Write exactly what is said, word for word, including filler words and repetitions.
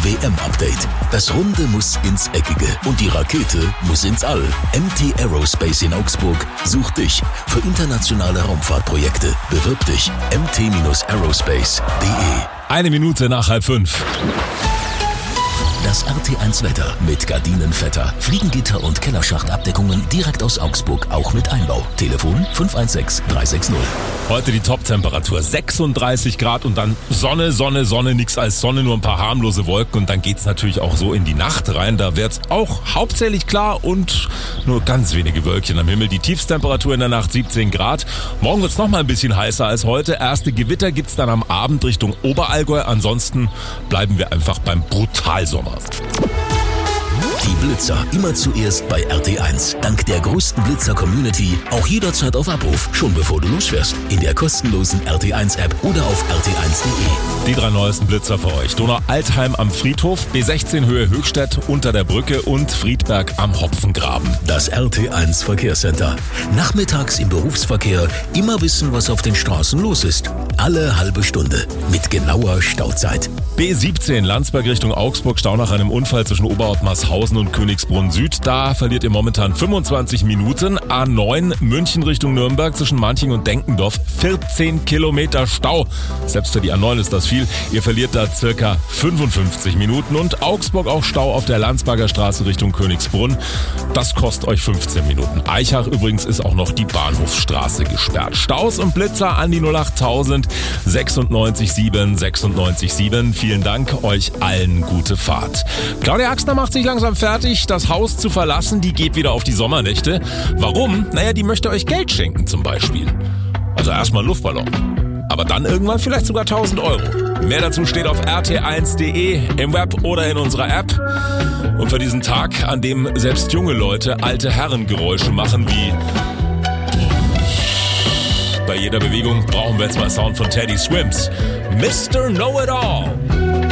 W M-Update. Das Runde muss ins Eckige und die Rakete muss ins All. M T Aerospace in Augsburg sucht dich für internationale Raumfahrtprojekte. Bewirb dich. m t aerospace punkt d e. Eine Minute nach halb fünf. Das R T eins Wetter mit Gardinenvetter, Fliegengitter und Kellerschachtabdeckungen direkt aus Augsburg, auch mit Einbau. Telefon fünf eins sechs drei sechs null. Heute die Top-Temperatur, sechsunddreißig Grad und dann Sonne, Sonne, Sonne, nix als Sonne, nur ein paar harmlose Wolken und dann geht's natürlich auch so in die Nacht rein. Da wird's auch hauptsächlich klar und nur ganz wenige Wölkchen am Himmel. Die Tiefstemperatur in der Nacht siebzehn Grad. Morgen wird's noch mal ein bisschen heißer als heute. Erste Gewitter gibt's dann am Abend Richtung Oberallgäu. Ansonsten bleiben wir einfach beim Brutalsommer. Die Blitzer immer zuerst bei R T eins. Dank der größten Blitzer-Community auch jederzeit auf Abruf, schon bevor du losfährst. In der kostenlosen R T eins App oder auf r t eins punkt d e. Die drei neuesten Blitzer für euch. Donau-Altheim am Friedhof, B sechzehn Höhe Höchstädt unter der Brücke und Friedberg am Hopfengraben. Das R T eins Verkehrscenter. Nachmittags im Berufsverkehr immer wissen, was auf den Straßen los ist. Alle halbe Stunde mit genauer Stauzeit. B siebzehn Landsberg Richtung Augsburg, Stau nach einem Unfall zwischen Oberortmarshausen und Königsbrunn Süd. Da verliert ihr momentan fünfundzwanzig Minuten. A neun München Richtung Nürnberg zwischen Manching und Denkendorf. vierzehn Kilometer Stau. Selbst für die A neun ist das viel. Ihr verliert da circa fünfundfünfzig Minuten. Und Augsburg auch Stau auf der Landsberger Straße Richtung Königsbrunn. Das kostet euch fünfzehn Minuten. Eichach übrigens ist auch noch die Bahnhofsstraße gesperrt. Staus und Blitzer an die null achttausend sechsundneunzig sieben sechsundneunzig sieben. Vielen Dank, euch allen gute Fahrt. Claudia Axner macht sich langsam fertig, das Haus zu verlassen. Die geht wieder auf die Sommernächte. Warum? Naja, die möchte euch Geld schenken zum Beispiel. Also erstmal Luftballon. Aber dann irgendwann vielleicht sogar tausend Euro. Mehr dazu steht auf r t eins punkt d e, im Web oder in unserer App. Und für diesen Tag, an dem selbst junge Leute alte Herrengeräusche machen wie... Bei jeder Bewegung brauchen wir jetzt mal Sound von Teddy Swims. Mister Know-It-All.